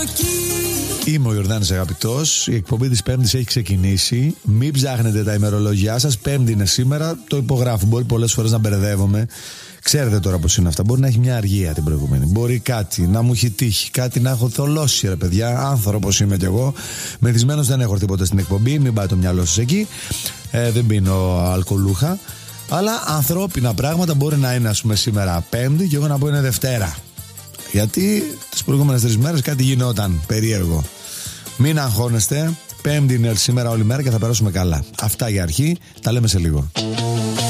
Είμαι ο Ιορδάνης Αγαπητός. Η εκπομπή της Πέμπτης έχει ξεκινήσει. Μην ψάχνετε τα ημερολόγια σας. Πέμπτη είναι σήμερα. Το υπογράφω. Μπορεί πολλές φορές να μπερδεύομαι. Ξέρετε τώρα πως είναι αυτά. Μπορεί να έχει μια αργία την προηγούμενη. Μπορεί κάτι να μου έχει τύχει. Κάτι να έχω θολώσει, ρε παιδιά. Άνθρωπος είμαι κι εγώ. Μεθυσμένος δεν έχω τίποτα στην εκπομπή. Μην πάει το μυαλό σας εκεί. Δεν πίνω αλκοολούχα. Αλλά ανθρώπινα πράγματα μπορεί να είναι, ας πούμε, σήμερα Πέμπτη και εγώ να πω είναι Δευτέρα. Γιατί τις προηγούμενες 3 μέρες κάτι γινόταν περίεργο. Μην αγχώνεστε. Πέμπτη είναι σήμερα όλη μέρα και θα περάσουμε καλά. Αυτά για αρχή. Τα λέμε σε λίγο.